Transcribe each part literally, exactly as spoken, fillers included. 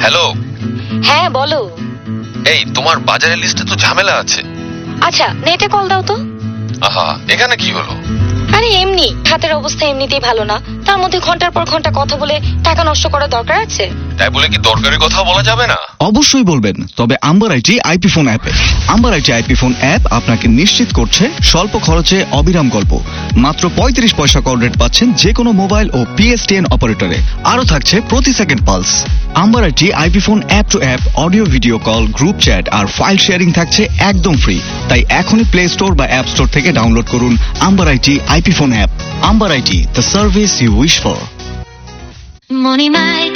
Hello. হ্যাঁ বলো। এই তোমার বাজারের লিস্টে তো ঝামেলা আছে। আচ্ছা নেটে কল দাও তো। আহা, এখানে কি হলো? আরে এমনি, হাতের অবস্থা এমনিতেই ভালো না, তার মধ্যে ঘন্টার পর ঘন্টা কথা বলে টাকা নষ্ট করার দরকার আছে? তাই বলে কি দরকারি কথা বলা যাবে না? অবশ্যই বলবেন, তবে আম্বার আইটি আইপি ফোন অ্যাপে। Amber IT IP phone app আপনাকে নিশ্চিত করছে স্বল্প খরচে অবিরাম গল্প। মাত্র পঁয়ত্রিশ পয়সা কল রেট পাচ্ছেন যে কোনো মোবাইল ও পিএসটিএন অপারেটরে। আরো থাকছে প্রতি second pulse. Amber IT IP phone app two app audio video call, group chat R file sharing থাকছে একদম ফ্রি। তাই এখনই প্লে স্টোর বা অ্যাপ স্টোর থেকে ডাউনলোড করুন amber IT IP phone app. Amber IT, the service you wish for. Morning Mike,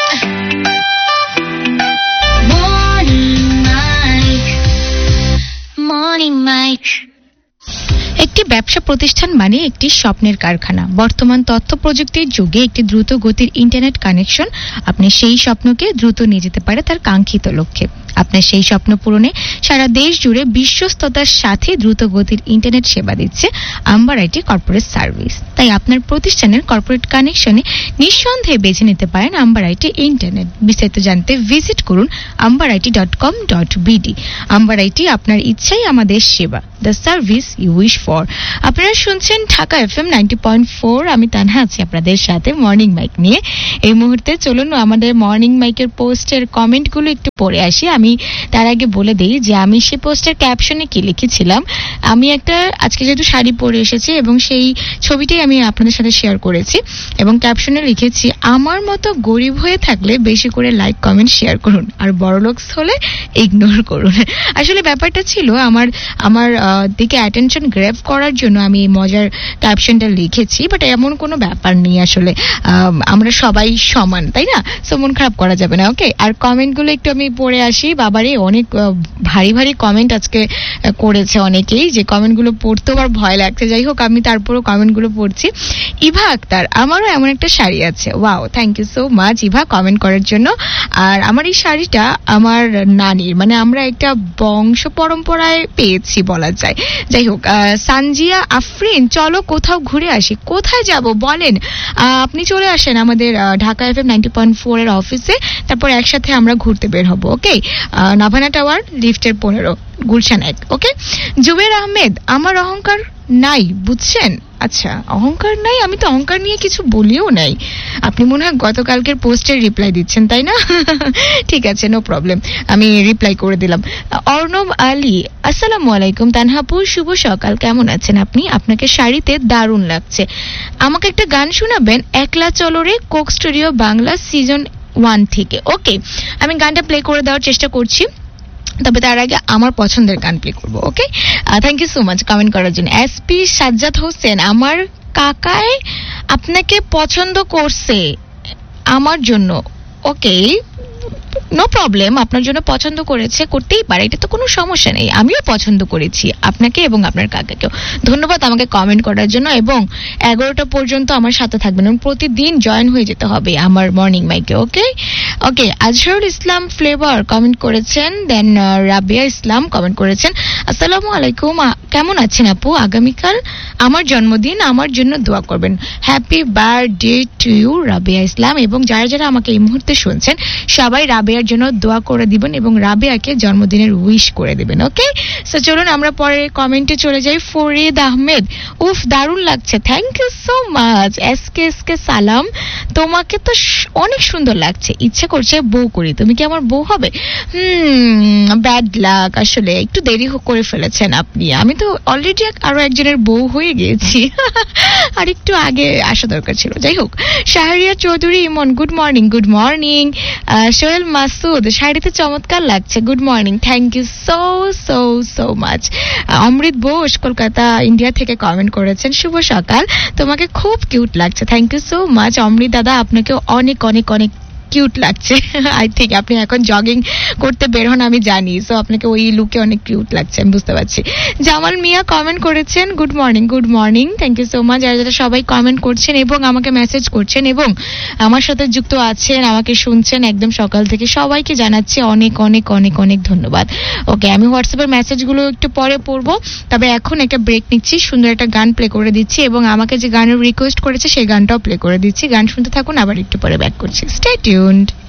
Morning Mike, Morning Mike. একটি ব্যবসা প্রতিষ্ঠান মানে একটি স্বপ্নের কারখানা। বর্তমান তথ্য প্রযুক্তির যুগে একটি দ্রুত গতির ইন্টারনেট কানেকশন আপনি সেই স্বপ্নকে দ্রুত নিয়ে যেতে পারে তার কাঙ্ক্ষিত লক্ষ্যে। আপনার সেই স্বপ্ন পূরণে সারা দেশ জুড়ে বিশ্বস্ততার সাথে দ্রুত গতির ইন্টারনেট সেবা দিচ্ছে আম্বার আইটি কর্পোরেট সার্ভিস। তাই আপনার প্রতিষ্ঠানের কর্পোরেট কানেকশনে নিঃসন্দেহে বেছে নিতে পারেন আম্বার আইটি ইন্টারনেট। বিস্তারিত জানতে ভিজিট করুন amber IT dot com dot BD. Amber IT, আপনার ইচ্ছাই আমাদের সেবা, the service you wish for. আপনারা শুনছেন Dhaka FM ninety point four. আমি তানহা আছি আপনাদের সাথে মর্নিং মাইক নিয়ে। এই মুহূর্তে চলুন আমাদের মর্নিং মাইকের পোস্টের কমেন্টগুলো একটু পড়ে আসি। আমি তার আগে বলে দিই যে আমি সেই পোস্টের ক্যাপশনে কি লিখেছিলাম। আমি একটা আজকে যেহেতু শাড়ি পরে এসেছি এবং সেই ছবিটাই আমি আপনাদের সাথে শেয়ার করেছি এবং ক্যাপশনে লিখেছি, আমার মতো গরিব হয়ে থাকলে বেশি করে লাইক কমেন্ট শেয়ার করুন, আর বড়লোকস হলে ইগনোর করুন। আসলে ব্যাপারটা ছিল আমার আমার দিকে অ্যাটেনশন গ্র্যাব করার জন্য আমি এই মজার ক্যাপশনটা লিখেছি, বাট এমন কোনো ব্যাপার নেই। আসলে আমরা সবাই সমান, তাই না? সো মন খারাপ করা যাবে না, ওকে? আর কমেন্টগুলো একটু আমি পড়ে আসি। বাবারে অনেক ভারী ভারী কমেন্ট আজকে করেছে অনেকেই, যে কমেন্টগুলো পড়তেও আবার ভয় লাগছে। যাই হোক, আমি তারপরও কমেন্টগুলো পড়ছি। ইভা আক্তার, আমারও এমন একটা শাড়ি আছে। Wow, thank you so much Eva comment করার জন্য। আর আমার এই শাড়িটা আমার নানির, মানে আমরা একটা বংশ পরম্পরায় পেয়েছি বলা যায়। যাই হোক, সানজিয়া আফরিন, চলো কোথাও ঘুরে আসি। কোথায় যাব বলেন? আপনি চলে আসেন আমাদের Dhaka FM ninety point four এর অফিসে, তারপর একসাথে আমরা ঘুরতে বের হবো, ওকে? নাভানা টাওয়ার, লিফটের পনেরো, গুলশান এক, ওকে? জুবের আহমেদ, আমার অহংকার নাই, বুঝছেন? আচ্ছা, অহংকার নাই? আমি তো অহংকার নিয়ে কিছু বলিও নাই। আপনি মনে হয় গতকালকের পোস্টের রিপ্লাই দিচ্ছেন, তাই না? ঠিক আছে, নো প্রবলেম, আমি রিপ্লাই করে দিলাম। অর্ণব আলী, আসসালামু আলাইকুম তানহাপু, শুভ সকাল, কেমন আছেন আপনি? আপনাকে শাড়িতে দারুণ লাগছে। আমাকে একটা গান শোনাবেন? একলা চলো রে, Coke studio Bangla, season one থেকে। ওকে, আমি গানটা প্লে করে দেওয়ার চেষ্টা করছি, তবে তার আগে আমার পছন্দের গান প্লে করবো, ওকে? Thank you so much comment করার জন্য। এসপি সাজ্জাদ হোসেন, আমার কাকায় আপনাকে পছন্দ করছে আমার জন্য। ওকে, নো প্রবলেম, আপনার জন্য পছন্দ করেছে, করতেই পারে, এটা তো কোনো সমস্যা নেই। আমিও পছন্দ করেছি আপনাকে এবং আপনার কাকাকেও। ধন্যবাদ আমাকে কমেন্ট করার জন্য, এবং এগারোটা পর্যন্ত আমার সাথে থাকবেন এবং প্রতিদিন জয়েন হয়ে যেতে হবে আমার মর্নিং মাইকে, ওকে? ওকে, আজহারুল ইসলাম ফ্লেভার কমেন্ট করেছেন, দেন রাবিয়া ইসলাম কমেন্ট করেছেন, আসসালামু আলাইকুম, কেমন আছেন আপু? আগামীকাল আমার জন্মদিন, আমার জন্য দোয়া করবেন। Happy birthday to you Rabiya ইসলাম। এবং যারা যারা আমাকে এই মুহূর্তে শুনছেন সবাই রাবিয়ার জন্য দোয়া করে দিবেন এবং রাবিয়াকে জন্মদিনের উইশ করে দিবেন, ওকে? সো চলুন আমরা পরে কমেন্টে চলে যাই। ফরিদ আহমেদ, উফ দারুণ লাগছে, thank you so much. SK SK সালাম, তোমাকে তো অনেক সুন্দর লাগছে, ইচ্ছে করছে বউ করি, তুমি কি আমার বউ হবে? হুম, ব্যাড লাক, আসলে একটু দেরি করে ফেলেছেন আপনি। আমি তো অলরেডি আরো একজনের বউ হয়ে গিয়েছি, আর একটু আগে আসা দরকার ছিল। যাই হোক, শাহরিয়া চৌধুরী ইমন, good morning. Good morning. Sohel Masud, শাড়িতে চমৎকার লাগছে, good morning, thank you so so so much. Amrit Bose Kolkata India থেকে কমেন্ট করেছেন, শুভ সকাল, তোমাকে খুব কিউট লাগছে, থ্যাংক ইউ সো মাচ অমৃত দাদা, আপনাকে অনেক অনেক অনেক কিউট লাগছে। আই থিঙ্ক আপনি এখন জগিং করতে বের হন, আমি জানি, সো আপনাকে ওই লুকে অনেক কিউট লাগছে, আমি বুঝতে পারছি। জামাল মিয়া কমেন্ট করেছেন, good morning. Good morning, thank you so much. যারা যারা সবাই কমেন্ট করছেন এবং আমাকে মেসেজ করছেন এবং আমার সাথে যুক্ত আছেন, আমাকে শুনছেন একদম সকাল থেকে, সবাইকে জানাচ্ছি অনেক অনেক অনেক অনেক ধন্যবাদ। ওকে, আমি হোয়াটসঅ্যাপের মেসেজগুলো একটু পরে পড়বো, তবে এখন একটা ব্রেক নিচ্ছি, সুন্দর একটা গান প্লে করে দিচ্ছি এবং আমাকে যে গানের রিকোয়েস্ট করেছে সেই গানটাও প্লে করে দিচ্ছি। গান শুনতে থাকুন, আবার একটু পরে ব্যাক করছি, স্টে টিউনড।